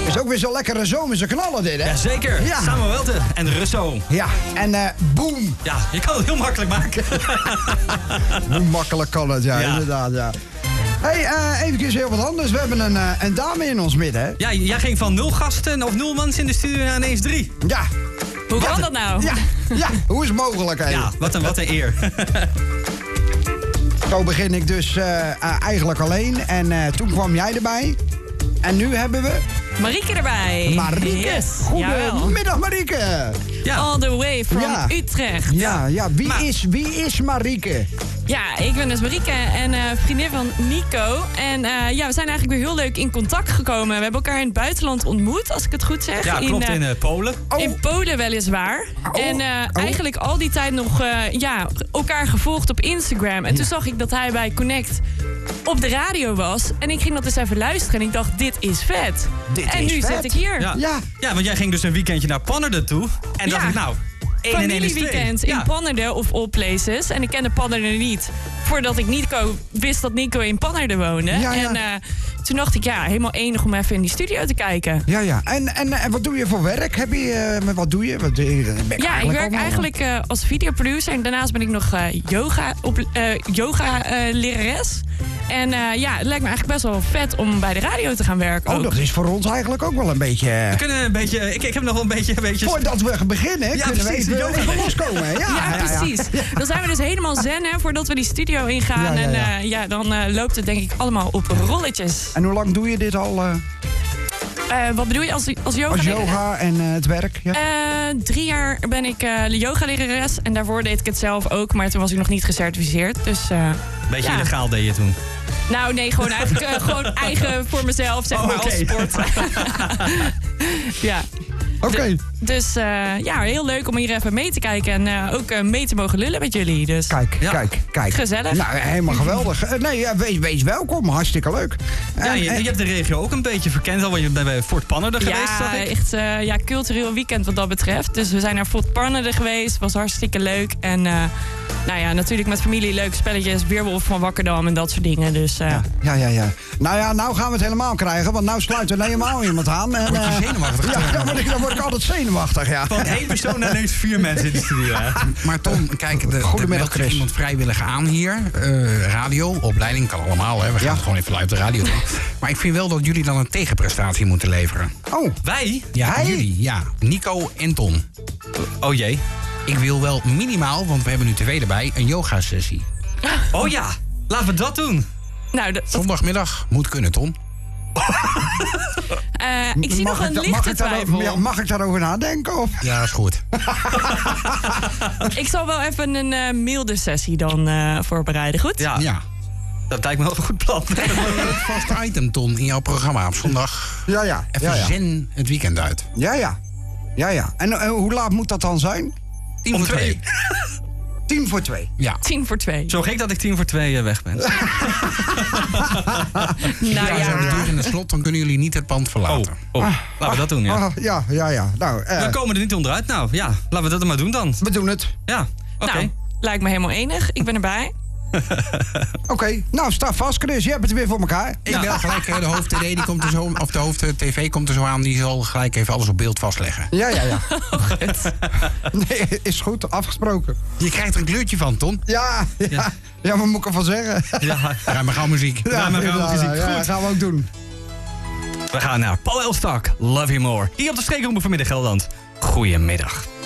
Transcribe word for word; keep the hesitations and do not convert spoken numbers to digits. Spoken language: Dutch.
Is ook weer zo'n lekkere zomerse knallen dit, hè? Jazeker. Ja. Samuel Welten en Russo. Ja, en uh, boom. Ja, je kan het heel makkelijk maken. Hoe makkelijk kan het, ja, ja. inderdaad, ja. Hé, hey, uh, even heel wat anders. We hebben een, uh, een dame in ons midden, hè? Ja, jij ging van nul gasten of nul mensen in de studio naar ineens drie. Ja. Hoe kan dat nou? Ja, ja, hoe is het mogelijk, hè? Ja, wat een, wat een eer. Zo begin ik dus uh, uh, eigenlijk alleen. En uh, toen kwam jij erbij. En nu hebben we... Marieke erbij. Marieke. Yes. Goedemiddag, Marieke. Ja. All the way from ja. Utrecht. Ja, ja. Wie, maar... is, wie is Marieke? Ja, ik ben dus Marieke en uh, vriendin van Nico. En uh, ja, we zijn eigenlijk weer heel leuk in contact gekomen. We hebben elkaar in het buitenland ontmoet, als ik het goed zeg. Ja, klopt, in, uh, in uh, Polen. Oh. In Polen weliswaar. Oh. En uh, oh. eigenlijk al die tijd nog uh, ja, elkaar gevolgd op Instagram. En ja. toen zag ik dat hij bij Connect op de radio was. En ik ging dat eens even luisteren en ik dacht, dit is vet. Dit en is nu vet. zit ik hier. Ja. Ja. ja, want jij ging dus een weekendje naar Pannerden toe. En dacht ja. ik, nou... Familieweekend in ja. Pannerden of all places. En ik kende Pannerden niet voordat ik Nico wist dat Nico in Pannerden woonde. Ja, ja. En uh, toen dacht ik, ja, helemaal enig om even in die studio te kijken. Ja, ja. En, en, en wat doe je voor werk? Heb je, uh, wat doe je? Wat doe je? Ben ik ja, ik werk eigenlijk uh, als videoproducer. En daarnaast ben ik nog uh, yoga, op, uh, yoga uh, lerares. En uh, ja, het lijkt me eigenlijk best wel vet om bij de radio te gaan werken. Oh, ook. dat is voor ons eigenlijk ook wel een beetje... We kunnen een beetje... Ik, ik heb nog wel een beetje... Een beetje... Voordat we beginnen, ja, kunnen precies, we even, even loskomen. Ja, ja, ja, precies. Ja. Dan zijn we dus helemaal zen, hè, voordat we die studio ingaan. Ja, ja, ja. En uh, ja, dan uh, loopt het denk ik allemaal op rolletjes. En hoe lang doe je dit al? Uh... Uh, wat bedoel je als, als yoga? Als yoga en uh, het werk? Ja. Uh, drie jaar ben ik uh, yoga-lerares. En daarvoor deed ik het zelf ook. Maar toen was ik nog niet gecertificeerd. Dus, uh, beetje ja. illegaal deed je toen? Nou, nee, gewoon eigenlijk uh, gewoon eigen voor mezelf, zeg oh, maar, okay. als sport. ja. Oké. Okay. De, dus uh, ja, heel leuk om hier even mee te kijken. En uh, ook uh, mee te mogen lullen met jullie. Dus. Kijk, ja. kijk, kijk. Gezellig. Nou, helemaal geweldig. Nee, ja, wees, wees welkom. Hartstikke leuk. Ja, en, je, je hebt de regio ook een beetje verkend al. Want je bent bij Fort Pannerden ja, geweest, zag ik. Echt uh, ja, cultureel weekend wat dat betreft. Dus we zijn naar Fort Pannerden geweest. Was hartstikke leuk. En uh, nou ja, natuurlijk met familie leuke spelletjes. Weerwolf van Wakkerdam en dat soort dingen. Dus, uh, ja, ja, ja, ja. Nou ja, nou gaan we het helemaal krijgen. Want nou sluit er helemaal iemand aan. En, word je zenuwachtig? Ja, dan word ik, dan word ik altijd zenuwachtig. Ja. Van één persoon naar ineens vier mensen in de studio. Maar Tom, kijk, de, Goedemiddag, er iemand vrijwillig aan hier. Uh, radio, opleiding, kan allemaal. Hè. We gaan ja. het gewoon even live op de radio doen. Maar ik vind wel dat jullie dan een tegenprestatie moeten leveren. Oh, wij? Ja, Hij? jullie. Ja, Nico en Tom. Oh jee. Ik wil wel minimaal, want we hebben nu tv erbij, een yoga-sessie. Oh ja, laten we dat doen. Nou, dat... Zondagmiddag moet kunnen, Tom. Uh, ik zie mag nog een ik, lichte mag twijfel. Ik ja, mag ik daarover nadenken? Of? Ja, is goed. Ik zal wel even een uh, milde sessie dan uh, voorbereiden, goed? Ja. ja. Dat lijkt me wel een goed plan. Een vast item, Tom, in jouw programma op zondag. Ja, ja. Even ja, ja. zen het weekend uit. Ja, ja. Ja, ja. En uh, hoe laat moet dat dan zijn? Tien voor twee. Tien voor twee. Ja. Tien voor twee. Zo gek dat ik tien voor twee uh, weg ben. nou ja, ja. Als de deur in het slot, dan kunnen jullie niet het pand verlaten. Oh, oh. Ah, laten we dat doen, ja. Ah, ja, ja, ja. Nou, uh, we komen er niet onderuit. Nou, ja, laten we dat maar doen dan. We doen het. Ja, oké. Okay. Nou, lijkt me helemaal enig. Ik ben erbij. Oké, okay. Nou, sta vast, Chris. Je hebt het weer voor elkaar. Ik ja. bel gelijk, de hoofd-T V die komt er zo, of de hoofd-tv komt er zo aan. Die zal gelijk even alles op beeld vastleggen. Ja, ja, ja. Oh, goed. Nee, is goed. Afgesproken. Je krijgt er een kleurtje van, Ton. Ja, ja. Ja, ja wat moet ik ervan zeggen? Ja, ja maar gauw muziek. Ja, ja maar gauw ja, muziek. Ja, goed. dat gaan we ook doen. We gaan naar Paul Elstak. Love You More. Hier op de Streekroepen vanmiddag Gelderland. Goedemiddag.